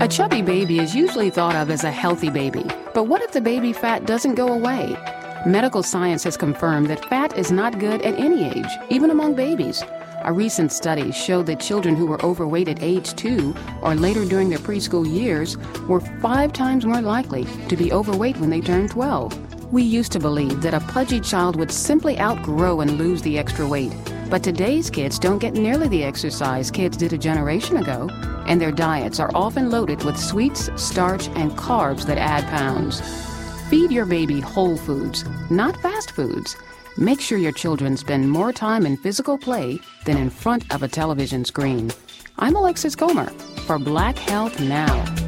A chubby baby is usually thought of as a healthy baby, but what if the baby fat doesn't go away? Medical science has confirmed that fat is not good at any age, even among babies. A recent study showed that children who were overweight at age 2 or later during their preschool years were 5 times more likely to be overweight when they turned 12. We used to believe that a pudgy child would simply outgrow and lose the extra weight. But today's kids don't get nearly the exercise kids did a generation ago, and their diets are often loaded with sweets, starch, and carbs that add pounds. Feed your baby whole foods, not fast foods. Make sure your children spend more time in physical play than in front of a television screen. I'm Alexis Comer for Black Health Now.